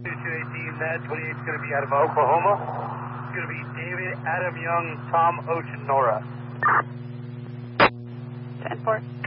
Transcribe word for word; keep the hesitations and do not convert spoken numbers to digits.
two eighteen, that twenty-eight is going to be out of Oklahoma. It's going to be David, Adam Young, Tom Ocean, Nora. ten four.